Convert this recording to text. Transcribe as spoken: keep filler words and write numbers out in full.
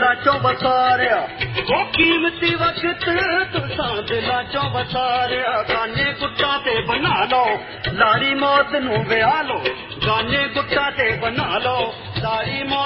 ਦਿਲਾਂ ਚੋਂ ਵਸਾਰਿਆ ਉਹ ਕੀਮਤੀ ਵਕਤ ਤੁਸਾਂ ਦਿਲਾਂ ਚੋਂ ਵਸਾਰਿਆ ਗਾਨੇ ਗੁੱਟਾਂ ਤੇ ਬਣਾ ਲਓ ਲਾੜੀ ਮੌਤ ਨੂੰ ਵਿਆਹ ਲਓ ਗਾਨੇ ਗੁੱਟਾਂ ਤੇ ਬਣਾ ਲਓ ਲਾੜੀ ਮੌਤ